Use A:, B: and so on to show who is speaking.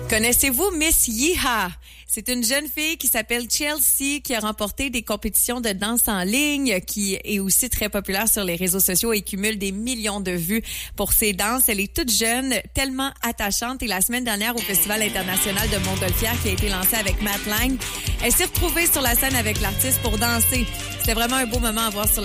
A: Connaissez-vous Miss Yeeha? C'est une jeune fille qui s'appelle Chelsea qui a remporté des compétitions de danse en ligne, qui est aussi très populaire sur les réseaux sociaux et cumule des millions de vues pour ses danses. Elle est toute jeune, tellement attachante et la semaine dernière au Festival international de Montgolfière qui a été lancé avec Matt Lang, elle s'est retrouvée sur la scène avec l'artiste pour danser. C'était vraiment un beau moment à voir sur la